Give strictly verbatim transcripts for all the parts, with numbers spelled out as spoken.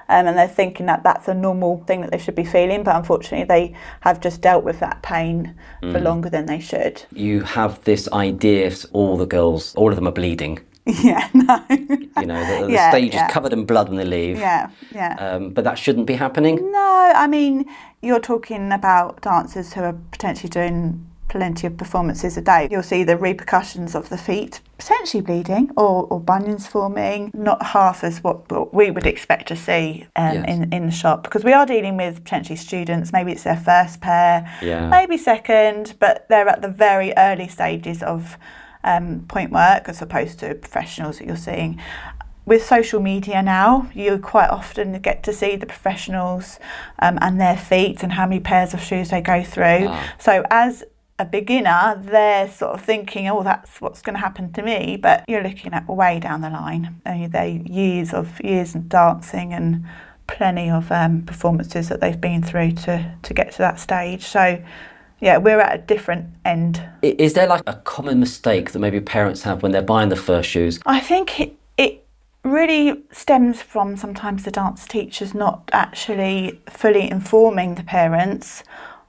um, and they're thinking that that's a normal thing that they should be feeling, but unfortunately they have just dealt with that pain mm. for longer than they should. You have this idea all the girls, all of them are bleeding. Yeah, no. You know, the, the yeah, stage yeah. is covered in blood when they leave. Yeah, yeah. Um, but that shouldn't be happening? No, I mean, you're talking about dancers who are potentially doing plenty of performances a day. You'll see the repercussions of the feet potentially bleeding or, or bunions forming, not half as what, what we would expect to see um, yes. in, in the shop, because we are dealing with potentially students, maybe it's their first pair, yeah. maybe second, but they're at the very early stages of um, point work as opposed to professionals that you're seeing. With social media now, you quite often get to see the professionals um, and their feet and how many pairs of shoes they go through. Ah. So as a beginner, they're sort of thinking, oh, that's what's going to happen to me, but you're looking at way down the line. And they're years of years of dancing and plenty of um, performances that they've been through to, to get to that stage. So yeah, we're at a different end. Is there like a common mistake that maybe parents have when they're buying the first shoes? I think it, it really stems from sometimes the dance teachers not actually fully informing the parents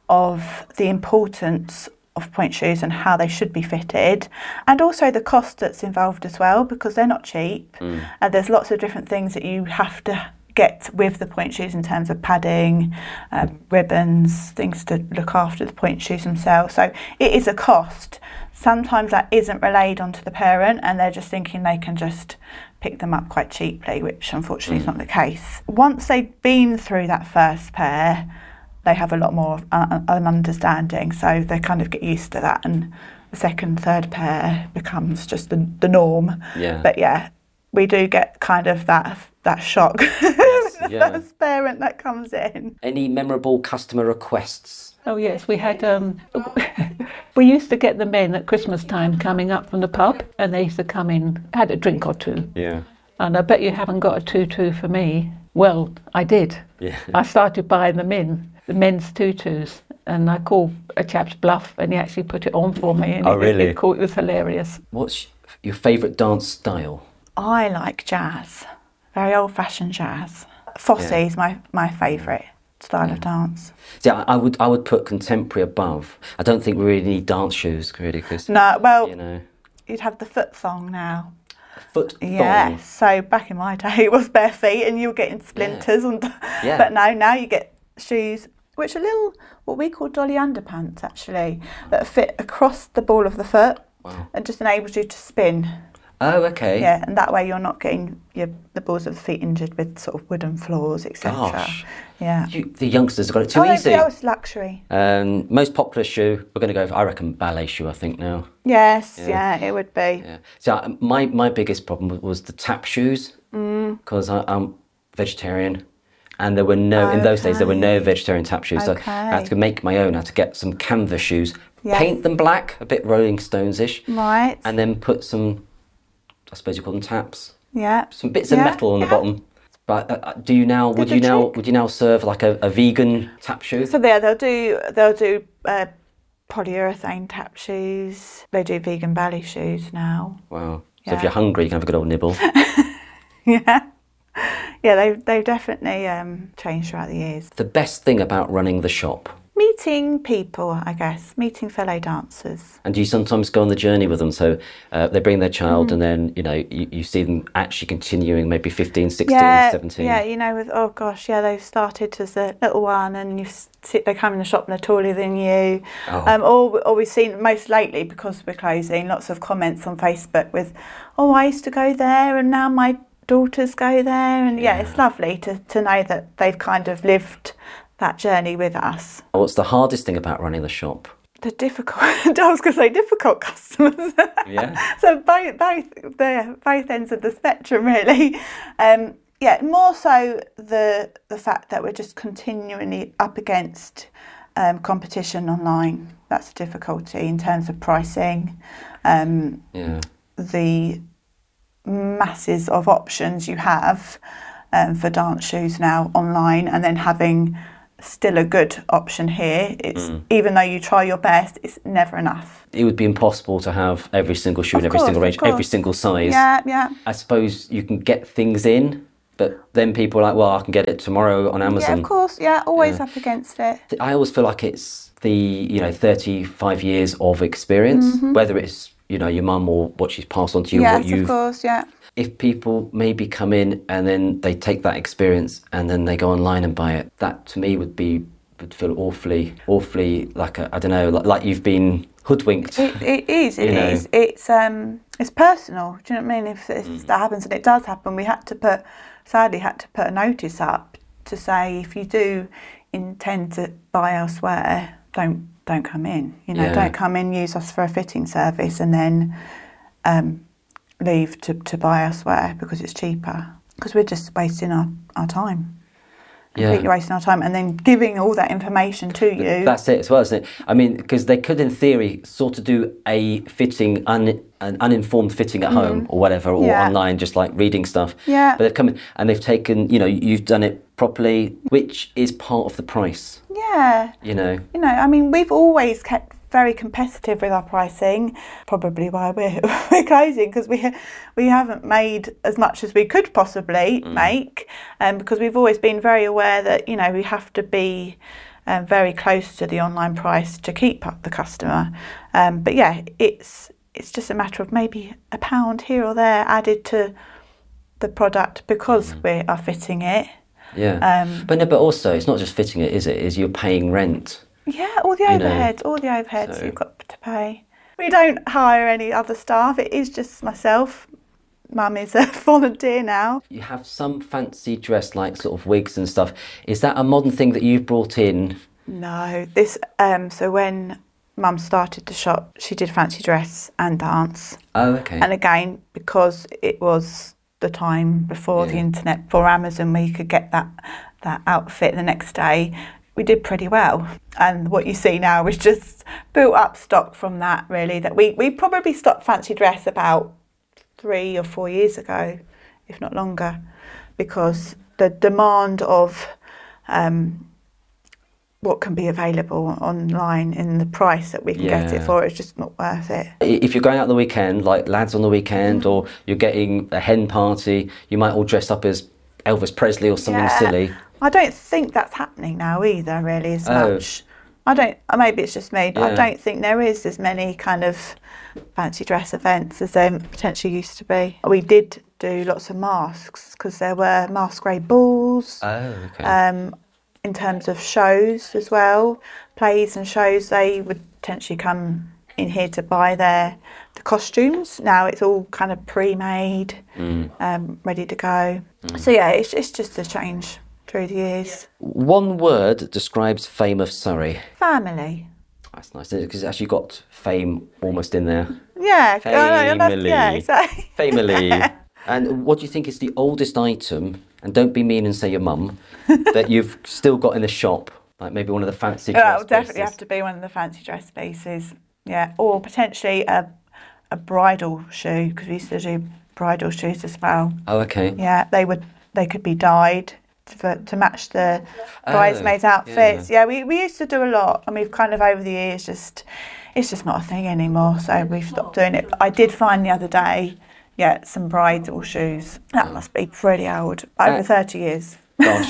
of the importance of point shoes and how they should be fitted, and also the cost that's involved as well, because they're not cheap. Mm. And there's lots of different things that you have to get with the point shoes in terms of padding, um, ribbons, things to look after the point shoes themselves. So it is a cost. Sometimes that isn't relayed onto the parent and they're just thinking they can just pick them up quite cheaply, which unfortunately mm. is not the case. Once they've been through that first pair, they have a lot more of an understanding, so they kind of get used to that, and the second, third pair becomes just the, the norm. Yeah. But yeah, we do get kind of that that shock yes, the yeah. first parent that comes in. Any memorable customer requests? Oh yes, we had. Um, we used to get the men at Christmas time coming up from the pub, and they used to come in, had a drink or two. Yeah. And I bet you haven't got a tutu for me. Well, I did. Yeah. I started buying them in. The men's tutus, and I called a chap's bluff, and he actually put it on for me. And oh, it, really? It, it, it was hilarious. What's your favourite dance style? I like jazz, very old-fashioned jazz. Fosse yeah. is my, my favourite style yeah. of dance. See, I, I would I would put contemporary above. I don't think we really need dance shoes, really, because no, well, you know, you'd have the foot thong now. Foot thong. Yeah, so back in my day it was bare feet, and you were getting splinters, yeah. and yeah. but no, now you get shoes which are little, what we call dolly underpants actually, that fit across the ball of the foot wow. and just enables you to spin. Oh, okay. Yeah, and that way you're not getting your the balls of the feet injured with sort of wooden floors, et cetera. Gosh. Yeah. You, the youngsters have got it too oh, easy. Oh, it's luxury. Um, most popular shoe, we're going to go for, I reckon, ballet shoe, I think, now. Yes, yeah, yeah it would be. Yeah. So my, my biggest problem was the tap shoes, because mm. I'm vegetarian. And there were no, okay. in those days, there were no vegetarian tap shoes. Okay. So I had to make my own. I had to get some canvas shoes, yes. paint them black, a bit Rolling Stones-ish. Right. And then put some, I suppose you call them taps. Yeah. Some bits yeah. of metal on yeah. the bottom. But uh, do you now, Good would you now, trick. would you now serve like a, a vegan tap shoe? So yeah, they'll do, they'll do uh, polyurethane tap shoes. They do vegan ballet shoes now. Wow. So yeah. if you're hungry, you can have a good old nibble. yeah. Yeah, they've, they've definitely um, changed throughout the years. The best thing about running the shop? Meeting people, I guess, meeting fellow dancers. And do you sometimes go on the journey with them? So uh, they bring their child mm. and then, you know, you, you see them actually continuing maybe fifteen, sixteen, yeah, seventeen. Yeah, you know, with, oh gosh, yeah, they've started as a little one and you sit, they come in the shop and they're taller than you. Oh. Um, or, or we've seen most lately, because we're closing, lots of comments on Facebook with, oh, I used to go there and now my daughters go there. And yeah, yeah it's lovely to, to know that they've kind of lived that journey with us. What's the hardest thing about running the shop? The difficult, I was going to say difficult customers. Yeah. So both, both, the both ends of the spectrum, really. Um, yeah, more so the the fact that we're just continually up against um, competition online. That's a difficulty in terms of pricing. Um, yeah. The masses of options you have um, for dance shoes now online, and then having still a good option here. It's mm. even though you try your best, it's never enough. It would be impossible to have every single shoe in every course, single range, every single size. Yeah, yeah. I suppose you can get things in But then people are like, well, I can get it tomorrow on Amazon. Yeah, of course. Yeah, always Yeah. up against it. I always feel like it's the, you know, thirty-five years of experience, whether it's, you know, your mum or what she's passed on to you, Yes, what you've... of course, yeah. If people maybe come in and then they take that experience and then they go online and buy it, that to me would be, would feel awfully, awfully like, a, I don't know, like, like you've been hoodwinked. It, it is, it You know. is. It's um, it's personal. Do you know what I mean? If, if that happens, and it does happen, we had to put, sadly, had to put a notice up to say if you do intend to buy elsewhere, don't don't come in. You know, Yeah. don't come in, use us for a fitting service, and then um, leave to, to buy elsewhere because it's cheaper. Because we're just wasting our, our time. Completely Yeah. wasting our time, and then giving all that information to you. That's it as well, isn't it? I mean, because they could, in theory, sort of do a fitting, un, an uninformed fitting at home or whatever, or Yeah. online, just like reading stuff. Yeah. But they've come in and they've taken, you know, you've done it properly, which is part of the price, yeah. you know. You know, I mean, we've always kept very competitive with our pricing. Probably why we're we're closing, because we we haven't made as much as we could possibly make, um, because we've always been very aware that, you know, we have to be um, very close to the online price to keep up the customer. Um, but yeah, it's it's just a matter of maybe a pound here or there added to the product because we are fitting it. Yeah. Um, but no, but also, it's not just fitting it, is it? Is you're paying rent. Yeah, all the You know, overheads, all the overheads so- you've got to pay. We don't hire any other staff. It is just myself. Mum is a volunteer now. You have some fancy dress, like sort of wigs and stuff. Is that a modern thing that you've brought in? No, this. Um. So when Mum started the shop, she did fancy dress and dance. Oh, okay. And again, because it was the time before the Yeah. internet, before Amazon, where you could get that that outfit the next day. We did pretty well, and what you see now is just built up stock from that. Really, that we we probably stopped fancy dress about three or four years ago, if not longer, because the demand of um, what can be available online in the price that we can get Yeah. it for is just not worth it. If you're going out on the weekend, like lads on the weekend, Mm. or you're getting a hen party, you might all dress up as Elvis Presley or something Yeah. silly. I don't think that's happening now either, really, as Oh. much. I don't, uh, maybe it's just me, but I Yeah. don't think there is as many kind of fancy dress events as there potentially used to be. We did do lots of masks because there were masquerade balls. Oh, okay. Um, in terms of shows as well, plays and shows, they would potentially come in here to buy their the costumes. Now it's all kind of pre-made, Mm. um, ready to go. So yeah, it's it's just a change through the years. One word describes Fame of Surrey. Family. That's nice, because it's actually got fame almost in there. Yeah, I know, that's- Family. yeah, exactly. Family. And what do you think is the oldest item, and don't be mean and say your mum, that you've still got in the shop? Like maybe one of the fancy dress Well, it'll definitely pieces. have to be one of the fancy dress pieces. Yeah, or potentially a a bridal shoe, because we used to do bridal shoes as well. Oh, okay. Yeah, they would they could be dyed for, to match the bridesmaids' Oh, outfits. Yeah. we, we used to do a lot, and we've kind of over the years just it's just not a thing anymore. So we've stopped doing it. I did find the other day, yeah, some bridal shoes. That must be pretty old, over Uh, thirty years. Gosh.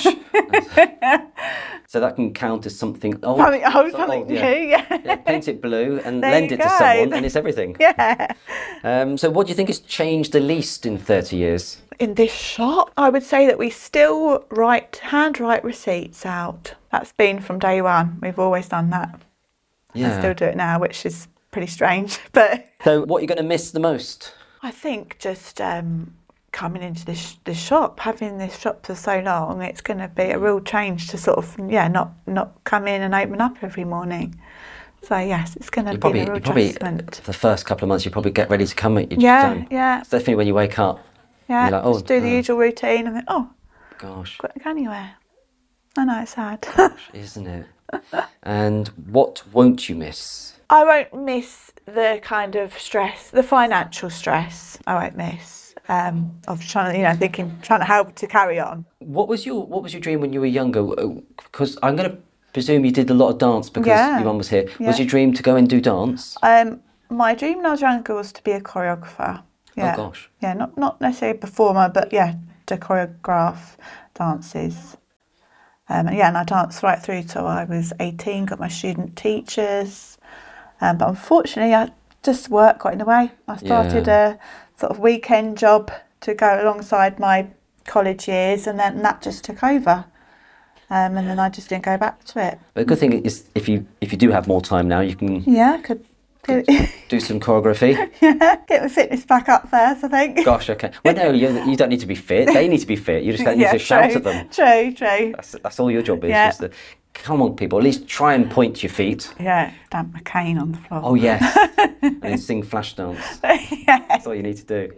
So that can count as something old. Something old, So something old, new, yeah. yeah. Yeah, paint it blue and There lend you it to go. someone, and it's everything. Yeah. Um, so what do you think has changed the least in thirty years? In this shop, I would say that we still write hand write receipts out. That's been from day one. We've always done that. Yeah. I still do it now, which is pretty strange. But So what are you going to miss the most? I think just um, coming into this this shop, having this shop for so long, it's going to be a real change to sort of yeah, not not come in and open up every morning. So yes, it's going to You be probably, a real you probably adjustment. the first couple of months you probably get ready to come. You just Yeah, don't. yeah, It's definitely when you wake up. yeah. you're like, oh, just do the no. usual routine and then oh, Gosh, got to go anywhere. I know it's sad. isn't it? And what won't you miss? I won't miss the kind of stress, the financial stress. I won't miss um, of trying to, you know, thinking, trying to help to carry on. What was your What was your dream when you were younger? Because I'm going to presume you did a lot of dance because Yeah. your mum was here. Yeah. Was your dream to go and do dance? Um, my dream when I was younger was to be a choreographer. Yeah. Oh gosh. Yeah, not not necessarily a performer, but yeah, to choreograph dances. Um, and yeah, and I danced right through till I was eighteen, got my student teachers. Um, but unfortunately, I just work got in the way. I started Yeah. a sort of weekend job to go alongside my college years, and then that just took over. Um, and then I just didn't go back to it. But the good thing is, if you if you do have more time now, you can Yeah, I could do, do some choreography. yeah, get my fitness back up first, I think. Gosh, okay. Well, no, you, you don't need to be fit. They need to be fit. You just need Yeah, to shout true, at them. True, true. That's, that's all your job is. Yeah. Just to, come on, people. At least try and point your feet. Yeah, stamp my cane on the floor. Oh, yes. And then sing flash dance. yeah. That's all you need to do.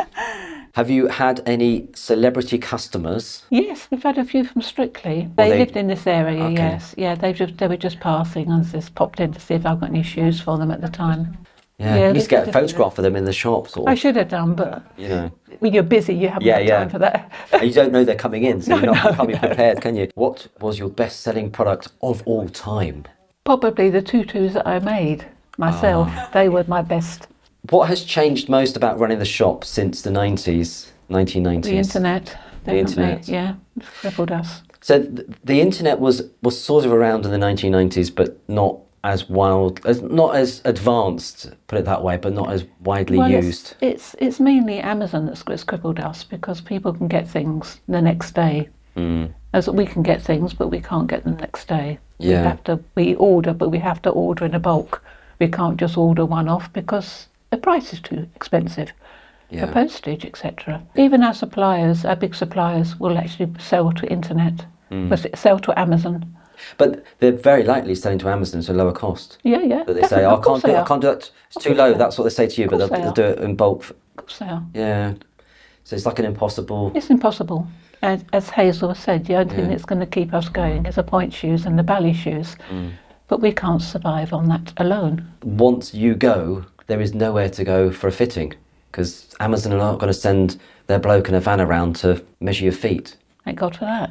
Have you had any celebrity customers? Yes, we've had a few from Strictly. Well, They, they- lived in this area, Okay. yes. Yeah, they just they were just passing and just popped in to see if I've got any shoes for them at the time. Yeah, Yeah, you need to they- get a photograph of them in the shop, sort I of, should have done, but you know. when you're busy, you haven't Yeah, got yeah. time for that. And you don't know they're coming in, so No, you're not, no, you can't be no. prepared, can you? What was your best-selling product of all time? Probably the tutus that I made myself. Ah. They were my best. What has changed most about running the shop since the nineties, nineteen nineties? The internet. The definitely, internet. Yeah, it's crippled us. So th- the internet was, was sort of around in the nineteen nineties, but not as wild, as not as advanced, put it that way, but not as widely Well, used. It's, it's it's mainly Amazon that's, that's crippled us because people can get things the next day. Mm. As we can get things, but we can't get them the next day. We Yeah. have to. We order, but we have to order in a bulk. We can't just order one off because the price is too expensive. Yeah. For postage, et cetera. Even our suppliers, our big suppliers, will actually sell to internet, Mm. will sell to Amazon. But they're very likely selling to Amazon to lower cost. Yeah, yeah. But they definitely. say, oh, I Of course can't do they it, I are. can't do that, it's too course low. they are. That's what they say to you, but Of they'll, course they'll they do it in bulk. Of course they are. Yeah. So it's like an impossible. It's impossible. As, as Hazel said, the only thing Yeah. that's going to keep us going is the point shoes and the ballet shoes. Mm. But we can't survive on that alone. Once you go, there is nowhere to go for a fitting because Amazon are not going to send their bloke in a van around to measure your feet. Thank God for that.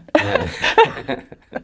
Yeah.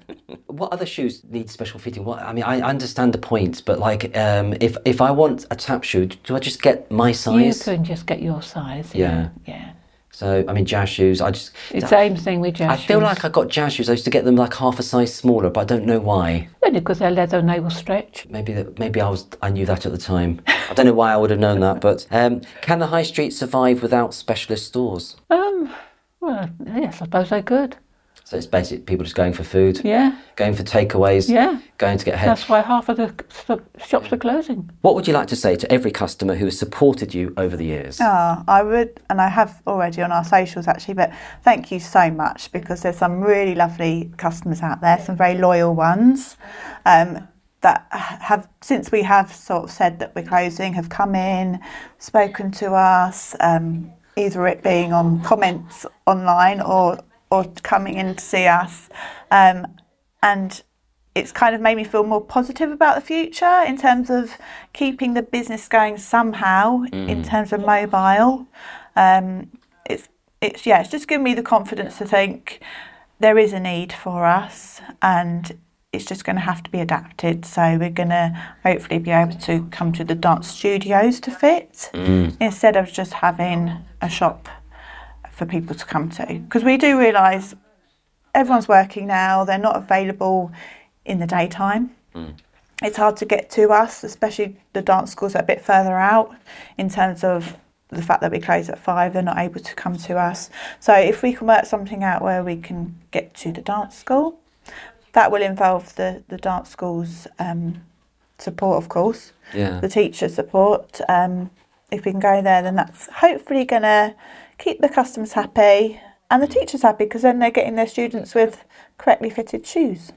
What other shoes need special fitting? What I mean, I understand the point, but like, um, if if I want a tap shoe, do I just get my You size? can just get your size. Yeah. Yeah. yeah. So I mean, jazz shoes. I just. It's the same thing with jazz I feel shoes. like I got jazz shoes. I used to get them like half a size smaller, but I don't know why. Only because they're leather and they will stretch. Maybe that. Maybe I was. I knew that at the time. I don't know why I would have known that. But um, can the high street survive without specialist stores? Um, well, yes, I suppose they could. So it's basically people just going for food, Yeah, going for takeaways, yeah. going to get ahead. That's why half of the st- shops are closing. What would you like to say to every customer who has supported you over the years? Oh, I would, and I have already on our socials actually, but thank you so much because there's some really lovely customers out there, some very loyal ones um, that have, since we have sort of said that we're closing, have come in, spoken to us, um, either it being on comments online or or coming in to see us. Um, and it's kind of made me feel more positive about the future in terms of keeping the business going somehow in terms of mobile. Um, it's, it's, yeah, it's just given me the confidence to think there is a need for us and it's just going to have to be adapted. So we're going to hopefully be able to come to the dance studios to fit instead of just having a shop for people to come to, because we do realise everyone's working now, they're not available in the daytime. Mm. It's hard to get to us, especially the dance schools are a bit further out in terms of the fact that we close at five, they're not able to come to us. So if we can work something out where we can get to the dance school, that will involve the, the dance school's um, support, of course, Yeah. the teacher support. Um, if we can go there, then that's hopefully going to keep the customers happy and the teachers happy because then they're getting their students with correctly fitted shoes.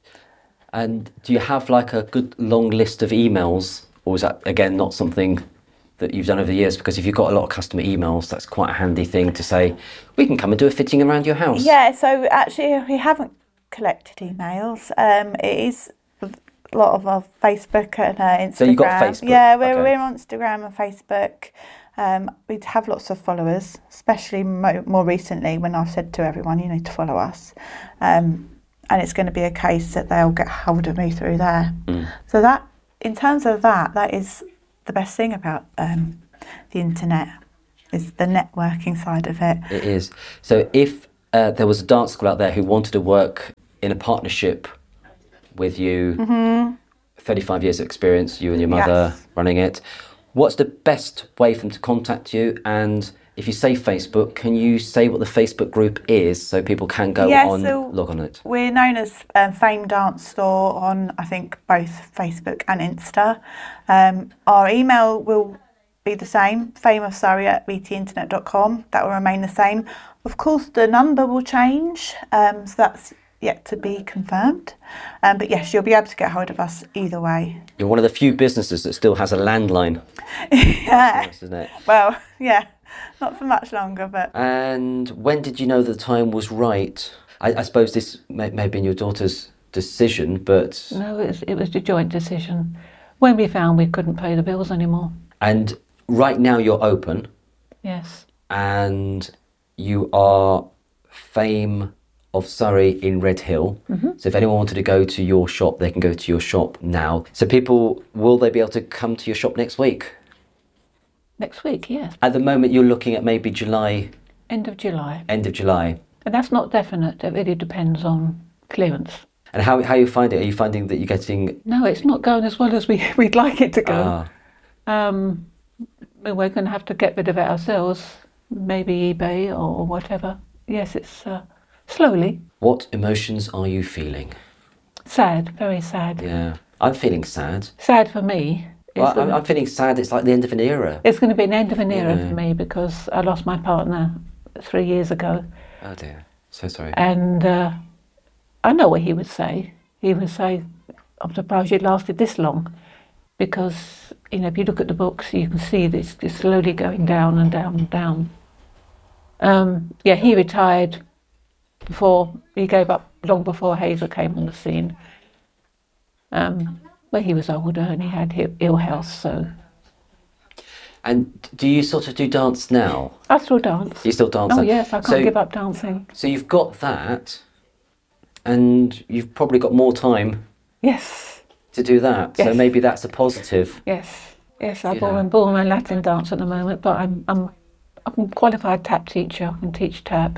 And do you have like a good long list of emails, or is that again not something that you've done over the years? Because if you've got a lot of customer emails, that's quite a handy thing to say, we can come and do a fitting around your house. Yeah, so actually we haven't collected emails. Um, it is a lot of our Facebook and uh, Instagram. So you've got Facebook? Yeah, we're, Okay. we're on Instagram and Facebook. Um, we have lots of followers, especially mo- more recently when I've said to everyone, you need to follow us. Um, and it's going to be a case that they'll get hold of me through there. Mm. So that, in terms of that, that is the best thing about um, the internet. is the networking side of it. It is. So if uh, there was a dance school out there who wanted to work in a partnership with you, mm-hmm. thirty-five years of experience, you and your mother Yes. running it, what's the best way for them to contact you? And if you say Facebook, can you say what the Facebook group is so people can go Yeah, on, so log on it? We're known as um, Fame Dance Store on, I think, both Facebook and Insta. Um, our email will be the same, fameofsurrey at b t internet dot com. That will remain the same. Of course, the number will change, um, so that's yet to be confirmed. Um, but yes, you'll be able to get hold of us either way. You're one of the few businesses that still has a landline. Yeah. Nice, isn't it? Well, yeah, not for much longer, but And when did you know the time was right? I, I suppose this may, may have been your daughter's decision, but... No, it was, it was a joint decision. When we found we couldn't pay the bills anymore. And right now you're open Yes. and you are Fame of Surrey in Red Hill. Mm-hmm. So if anyone wanted to go to your shop, they can go to your shop now. So people, will they be able to come to your shop next week? Next week, yes. At the moment, you're looking at maybe July, End of July. end of July. And that's not definite. It really depends on clearance. And how how you find it? Are you finding that you're getting... No, it's not going as well as we, we'd like it to go. Ah, Um, we're going to have to get rid of it ourselves. Maybe eBay or whatever. Yes, it's uh, slowly. what emotions are you feeling? Sad, very sad. Yeah, I'm feeling sad. Sad for me. It's, Well, I'm, gonna, I'm feeling sad. It's like the end of an era. it's going to be an end of an era Yeah. for me because I lost my partner three years ago. Oh dear, so sorry. And uh, I know what he would say. He would say, I'm surprised you lasted this long. Because, you know, if you look at the books, you can see this it's slowly going down and down and down. Um, yeah, he retired before, he gave up long before Hazel came on the scene. Um, but he was older and he had i- ill health, so And do you sort of do dance now? I still dance. You still dance? Oh now? yes, I can't so, give up dancing. So you've got that, and you've probably got more time Yes, to do that. So Yes. maybe that's a positive. yes, yes. I'm Yeah. born, born in Latin dance at the moment, but I'm I'm I'm a qualified tap teacher. I can teach tap,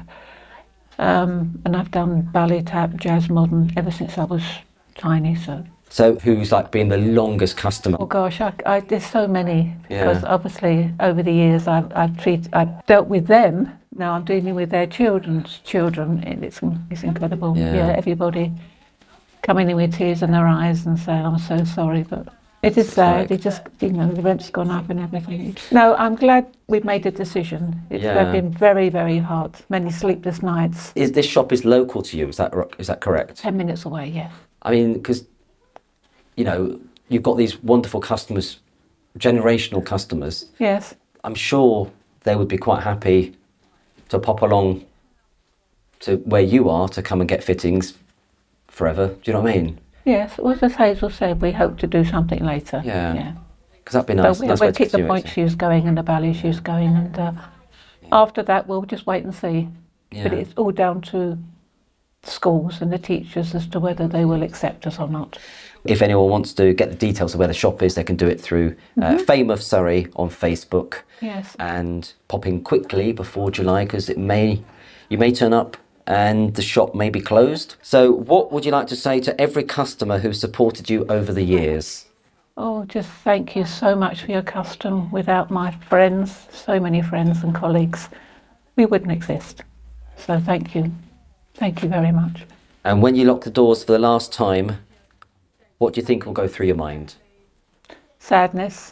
um, and I've done ballet tap, jazz, modern ever since I was tiny. So So who's like been the longest customer? oh gosh, I, I there's so many Yeah. because obviously over the years I've I've treated I've dealt with them. Now I'm dealing with their children's children, and it's it's incredible. Yeah. Yeah, everybody coming in with tears in their eyes and saying, "I'm so sorry," but it is sad. like- It just, you know, the rent's gone up and everything. No, I'm glad we've made a decision. It's Yeah. been very, very hard. Many sleepless nights. Is this shop is local to you? Is that ro- is that correct? Ten minutes away, yeah. I mean, because you know you've got these wonderful customers, generational customers. Yes. I'm sure they would be quite happy to pop along to where you are to come and get fittings forever. Do you know what I mean? Yes, well, as Hazel said, we hope to do something later. Yeah. Yeah. Because that'd be nice. So we, nice we'll way to keep the continue it. point shoes going and the ballet shoes going, and uh, after that we'll just wait and see. But Yeah. it's all down to schools and the teachers as to whether they will accept us or not. If anyone wants to get the details of where the shop is, they can do it through uh, Fame of Surrey on Facebook. Yes. And pop in quickly before July, because it may you may turn up and the shop may be closed. So what would you like to say to every customer who's supported you over the years? Oh, just thank you so much for your custom. Without my friends, so many friends and colleagues, we wouldn't exist. So thank you. Thank you very much. And when you lock the doors for the last time, what do you think will go through your mind? Sadness.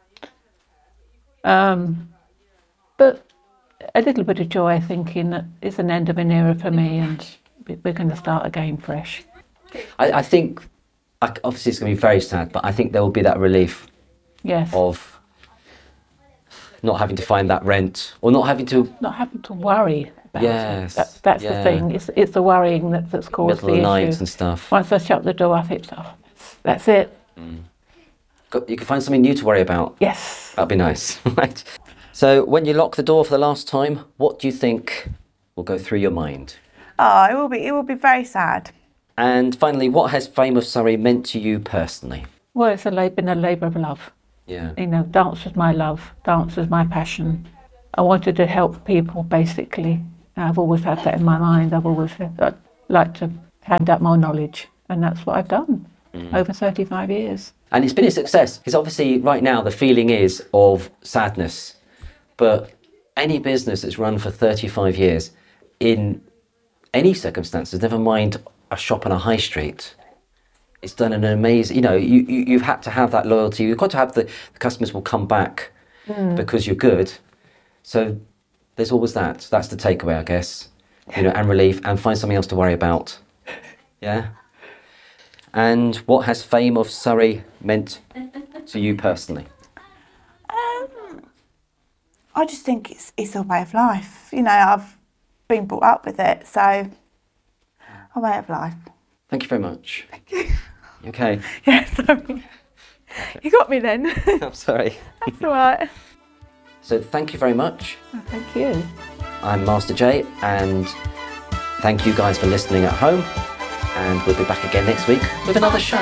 Um, but a little bit of joy, thinking that it's an end of an era for me and we- we're going to start again fresh. I, I think, I- obviously it's going to be very sad, but I think there will be that relief Yes. of not having to find that rent or not having to Not having to worry about Yes, it. That, that's yeah. the thing. It's it's the worrying that, that's caused middle of the the night issue. and stuff. Once I shut the door, I think, oh, that's, that's it. Got- You can find something new to worry about. Yes. That'd be nice, right? So when you lock the door for the last time, what do you think will go through your mind? oh, it will be it will be very sad. And finally, what has Fame of Surrey meant to you personally? Well, it's a, la- been a labour of love. Yeah. You know, dance is my love. Dance is my passion. I wanted to help people, basically. I've always had that in my mind. I've always had, I'd like to hand out my knowledge, and that's what I've done mm. over thirty-five years. And it's been a success, because obviously right now the feeling is of sadness, but any business that's run for thirty-five years in any circumstances, never mind a shop on a high street, it's done an amazing, you know, you, you, you've had to have that loyalty. You've got to have the, the customers will come back mm. because you're good. So there's always that. That's the takeaway, I guess, you know, and relief, and find something else to worry about. Yeah. And what has fame of Surrey meant to you personally? Um, I just think it's it's a way of life. You know, I've been brought up with it, so a way of life. Thank you very much. Thank you. Okay. Yeah, sorry. You got me then. I'm sorry. That's all right. So thank you very much. Oh, thank you. I'm Master J, and thank you guys for listening at home. And we'll be back again next week with another show.